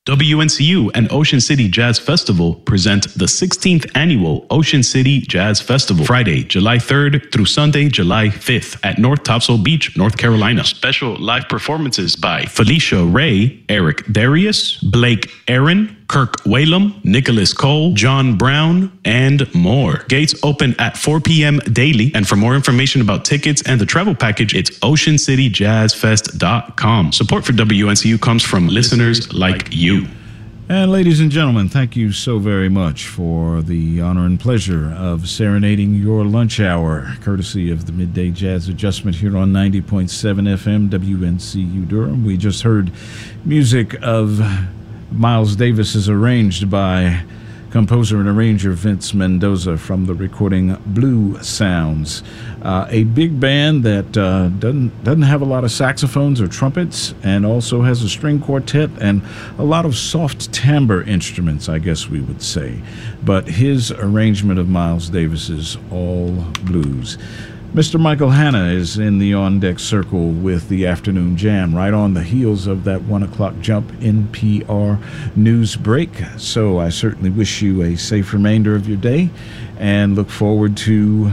WNCU and Ocean City Jazz Festival present the 16th Annual Ocean City Jazz Festival, Friday, July 3rd through Sunday, July 5th at North Topsail Beach, North Carolina. Special live performances by Felicia Ray, Eric Darius, Blake Aaron, Kirk Whalum, Nicholas Cole, John Brown, and more. Gates open at 4 p.m. daily. And for more information about tickets and the travel package, it's oceancityjazzfest.com. Support for WNCU comes from listeners like you. And ladies and gentlemen, thank you so very much for the honor and pleasure of serenading your lunch hour, courtesy of the Midday Jazz Adjustment here on 90.7 FM WNCU Durham. We just heard music of Miles Davis is arranged by composer and arranger Vince Mendoza from the recording Blue Sounds, a big band that doesn't have a lot of saxophones or trumpets, and also has a string quartet and a lot of soft timbre instruments, I guess we would say. But his arrangement of Miles Davis is all blues. Mr. Michael Hanna is in the on-deck circle with the afternoon jam, right on the heels of that 1 o'clock jump NPR news break. So I certainly wish you a safe remainder of your day and look forward to,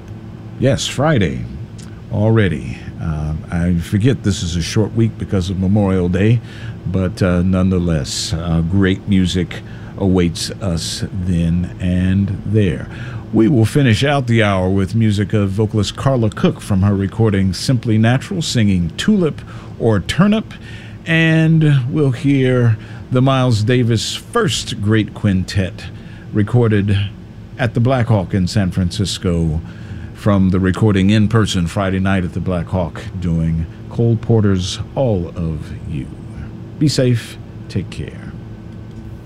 Friday already. I forget this is a short week because of Memorial Day, but nonetheless, great music awaits us then and there. We will finish out the hour with music of vocalist Carla Cook from her recording Simply Natural, singing Tulip or Turnip, and we'll hear the Miles Davis first great quintet recorded at the Black Hawk in San Francisco from the recording in person Friday night at the Black Hawk, doing Cole Porter's All of You. Be safe. Take care.